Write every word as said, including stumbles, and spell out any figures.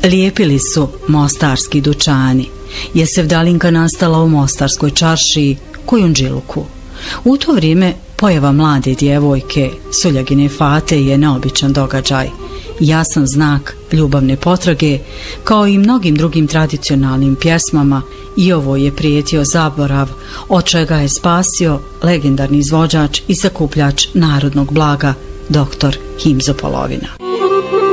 Lijepili su mostarski dućani, je sevdalinka nastala u mostarskoj čaršiji Kujundžiluku. U to vrijeme pojava mlade djevojke Suljagine Fate je neobičan događaj, jasan znak ljubavne potrage, kao i mnogim drugim tradicionalnim pjesmama. I ovo je prijetio zaborav, od čega je spasio legendarni izvođač i sakupljač narodnog blaga doktor Himzo Polovina.